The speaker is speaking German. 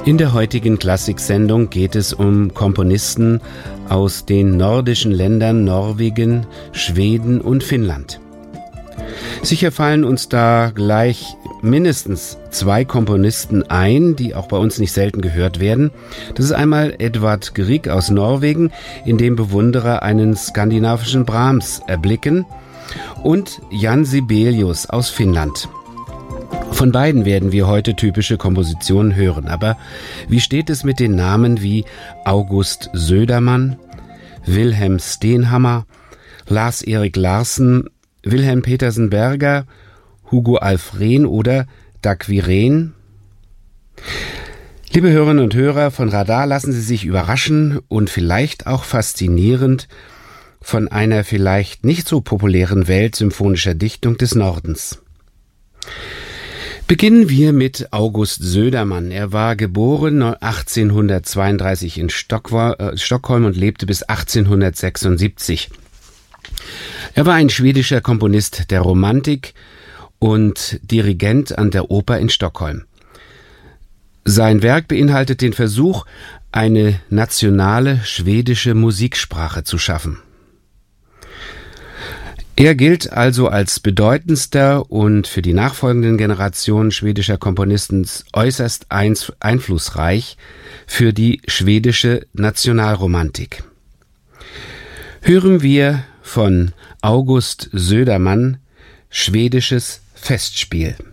In der heutigen Klassiksendung geht es um Komponisten aus den nordischen Ländern Norwegen, Schweden und Finnland. Sicher fallen uns da gleich mindestens zwei Komponisten ein, die auch bei uns nicht selten gehört werden. Das ist einmal Edvard Grieg aus Norwegen, in dem Bewunderer einen skandinavischen Brahms erblicken, und Jan Sibelius aus Finnland. Von beiden werden wir heute typische Kompositionen hören. Aber wie steht es mit den Namen wie August Södermann, Wilhelm Stenhammar, Lars-Erik Larsen, Wilhelm Petersen Berger, Hugo Alfrén oder Dag Wirén? Liebe Hörerinnen und Hörer von Radar, lassen Sie sich überraschen und vielleicht auch faszinierend von einer vielleicht nicht so populären Welt symphonischer Dichtung des Nordens. Beginnen wir mit August Södermann. Er war geboren 1832 in Stockholm und lebte bis 1876. Er war ein schwedischer Komponist der Romantik und Dirigent an der Oper in Stockholm. Sein Werk beinhaltet den Versuch, eine nationale schwedische Musiksprache zu schaffen. Er gilt also als bedeutendster und für die nachfolgenden Generationen schwedischer Komponisten äußerst einflussreich für die schwedische Nationalromantik. Hören wir von August Södermann schwedisches Festspiel.